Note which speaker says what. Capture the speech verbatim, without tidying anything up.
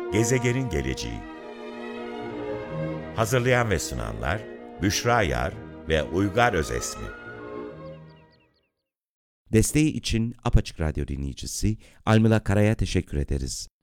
Speaker 1: Gezegenin geleceği. Hazırlayan ve sunanlar Büşra Yar ve Uygar Özesmi.
Speaker 2: Desteği için Apaçık Radyo dinleyicisi Almila Kara'ya teşekkür ederiz.